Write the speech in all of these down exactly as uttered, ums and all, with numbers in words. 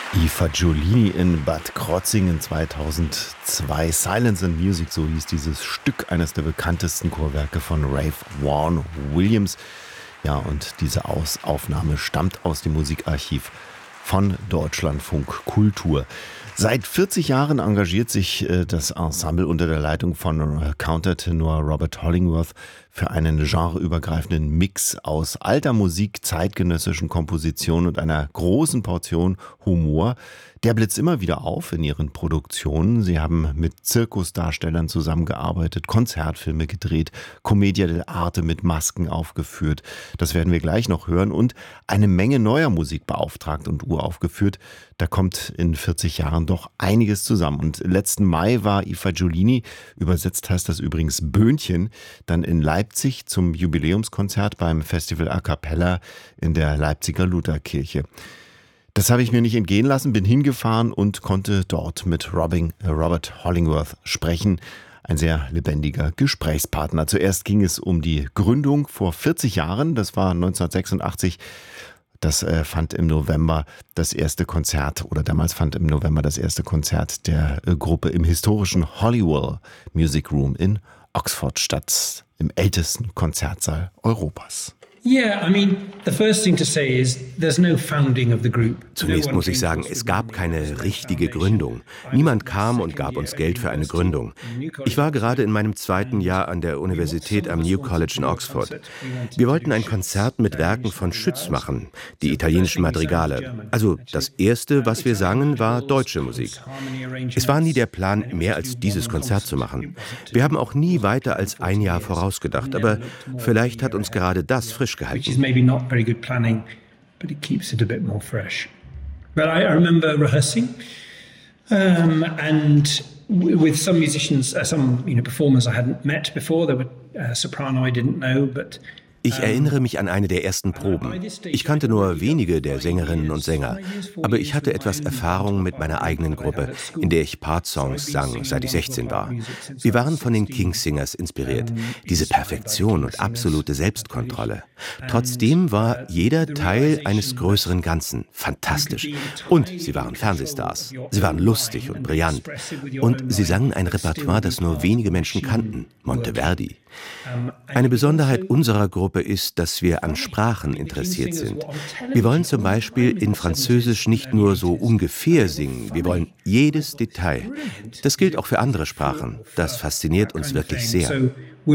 I Fagiolini in Bad Krotzingen zweitausendzwei. Silence and Music, so hieß dieses Stück, eines der bekanntesten Chorwerke von Ralph Vaughan Williams. Ja, und diese Aus- Aufnahme stammt aus dem Musikarchiv von Deutschlandfunk Kultur. Seit vierzig Jahren engagiert sich äh, das Ensemble unter der Leitung von äh, Countertenor Robert Hollingworth für einen genreübergreifenden Mix aus alter Musik, zeitgenössischen Kompositionen und einer großen Portion Humor. Der blitzt immer wieder auf in ihren Produktionen. Sie haben mit Zirkusdarstellern zusammengearbeitet, Konzertfilme gedreht, Commedia dell'arte mit Masken aufgeführt. Das werden wir gleich noch hören. Und eine Menge neuer Musik beauftragt und uraufgeführt. Da kommt in vierzig Jahren doch einiges zusammen. Und letzten Mai war I Fagiolini, übersetzt heißt das übrigens Böhnchen, dann in Leipzig zum Jubiläumskonzert beim Festival A Cappella in der Leipziger Lutherkirche. Das habe ich mir nicht entgehen lassen, bin hingefahren und konnte dort mit Robin, äh Robert Hollingworth sprechen. Ein sehr lebendiger Gesprächspartner. Zuerst ging es um die Gründung vor vierzig Jahren, das war neunzehnhundertsechsundachtzig. Das äh, fand im November das erste Konzert, oder damals fand im November das erste Konzert der äh, Gruppe im historischen Holywell Music Room in Oxford statt, im ältesten Konzertsaal Europas. Zunächst muss ich sagen, es gab keine richtige Gründung. Niemand kam und gab uns Geld für eine Gründung. Ich war gerade in meinem zweiten Jahr an der Universität am New College in Oxford. Wir wollten ein Konzert mit Werken von Schütz machen, die italienischen Madrigale. Also das Erste, was wir sangen, war deutsche Musik. Es war nie der Plan, mehr als dieses Konzert zu machen. Wir haben auch nie weiter als ein Jahr vorausgedacht, aber vielleicht hat uns gerade das frisch gehalten. Which is maybe not very good planning, but it keeps it a bit more fresh. But I, I remember rehearsing, um, and w- with some musicians, uh, some you know performers I hadn't met before. There were a soprano I didn't know, but Ich erinnere mich an eine der ersten Proben. Ich kannte nur wenige der Sängerinnen und Sänger, aber ich hatte etwas Erfahrung mit meiner eigenen Gruppe, in der ich Part-Songs sang, seit ich sechzehn war. Wir waren von den Kingsingers inspiriert, diese Perfektion und absolute Selbstkontrolle. Trotzdem war jeder Teil eines größeren Ganzen, fantastisch. Und sie waren Fernsehstars. Sie waren lustig und brillant. Und sie sangen ein Repertoire, das nur wenige Menschen kannten, Monteverdi. Eine Besonderheit unserer Gruppe ist, dass wir an Sprachen interessiert sind. Wir wollen zum Beispiel in Französisch nicht nur so ungefähr singen, wir wollen jedes Detail. Das gilt auch für andere Sprachen. Das fasziniert uns wirklich sehr.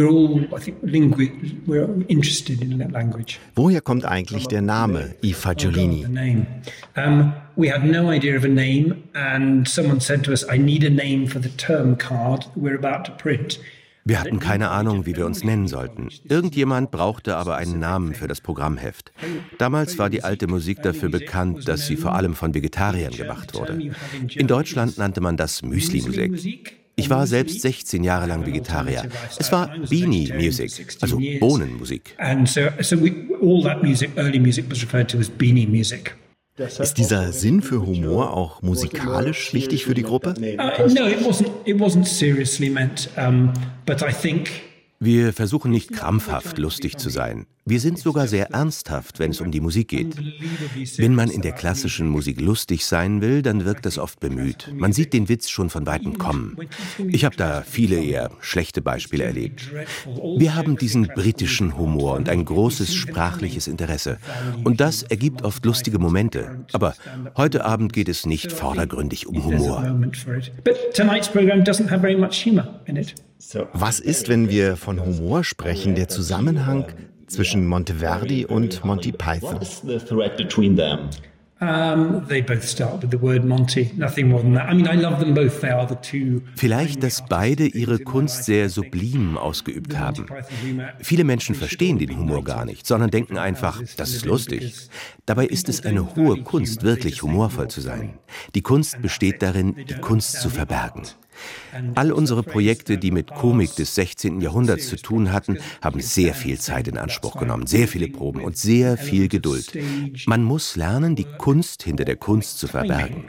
Woher kommt eigentlich der Name I Fagiolini? We had no idea of a name, and someone said to us, I need a name for the term card we're about to print. Wir hatten keine Ahnung, wie wir uns nennen sollten. Irgendjemand brauchte aber einen Namen für das Programmheft. Damals war die alte Musik dafür bekannt, dass sie vor allem von Vegetariern gemacht wurde. In Deutschland nannte man das Müsli-Musik. Ich war selbst sechzehn Jahre lang Vegetarier. Es war Beanie Music, also Bohnenmusik. And so, so we, all that music, early music was referred to as Beanie Music. Ist dieser Sinn für Humor auch musikalisch wichtig für die Gruppe? Uh, no, it wasn't. It wasn't seriously meant. Um, but I think. Wir versuchen nicht krampfhaft lustig zu sein. Wir sind sogar sehr ernsthaft, wenn es um die Musik geht. Wenn man in der klassischen Musik lustig sein will, dann wirkt das oft bemüht. Man sieht den Witz schon von Weitem kommen. Ich habe da viele eher schlechte Beispiele erlebt. Wir haben diesen britischen Humor und ein großes sprachliches Interesse. Und das ergibt oft lustige Momente. Aber heute Abend geht es nicht vordergründig um Humor. Was ist, wenn wir von Humor sprechen, der Zusammenhang zwischen Monteverdi und Monty Python? Vielleicht, dass beide ihre Kunst sehr sublim ausgeübt haben. Viele Menschen verstehen den Humor gar nicht, sondern denken einfach, das ist lustig. Dabei ist es eine hohe Kunst, wirklich humorvoll zu sein. Die Kunst besteht darin, die Kunst zu verbergen. All unsere Projekte, die mit Komik des sechzehnten Jahrhunderts zu tun hatten, haben sehr viel Zeit in Anspruch genommen, sehr viele Proben und sehr viel Geduld. Man muss lernen, die Kunst hinter der Kunst zu verbergen.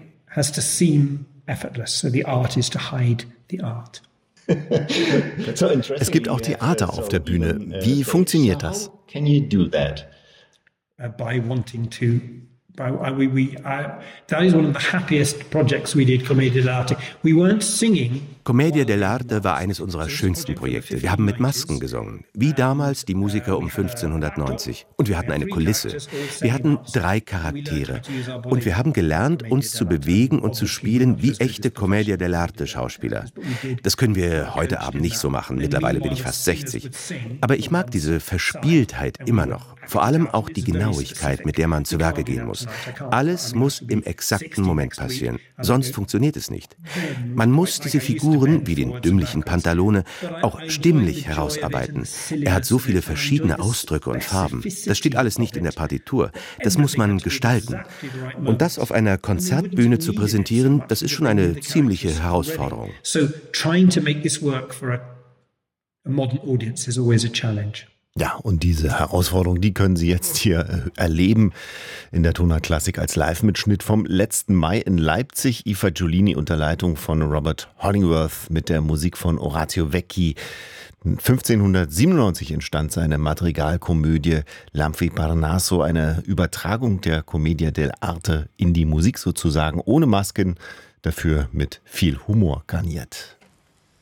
Es gibt auch Theater auf der Bühne. Wie funktioniert das? By wanting to We, we, I, that is one of the happiest projects we did, Commedia dell'arte. We weren't singing. Commedia dell'arte war eines unserer schönsten Projekte. Wir haben mit Masken gesungen, wie damals die Musiker um fünfzehnhundertneunzig. Und wir hatten eine Kulisse. Wir hatten drei Charaktere. Und wir haben gelernt, uns zu bewegen und zu spielen wie echte Commedia dell'arte Schauspieler. Das können wir heute Abend nicht so machen. Mittlerweile bin ich fast sechzig. Aber ich mag diese Verspieltheit immer noch. Vor allem auch die Genauigkeit, mit der man zu Werke gehen muss. Alles muss im exakten Moment passieren. Sonst funktioniert es nicht. Man muss diese Figuren wie den dümmlichen Pantalone auch stimmlich herausarbeiten. Er hat so viele verschiedene Ausdrücke und Farben. Das steht alles nicht in der Partitur. Das muss man gestalten. Und das auf einer Konzertbühne zu präsentieren, das ist schon eine ziemliche Herausforderung. So trying to make this work for a, a modern audience is always a challenge. Ja, und diese Herausforderung, die können Sie jetzt hier äh, erleben in der Tonart Klassik als Live-Mitschnitt vom letzten Mai in Leipzig. Eva Giulini unter Leitung von Robert Hollingworth mit der Musik von Orazio Vecchi. fünfzehnhundertsiebenundneunzig entstand seine Madrigalkomödie L'Amphiparnasso, eine Übertragung der Commedia dell'arte in die Musik sozusagen, ohne Masken, dafür mit viel Humor garniert.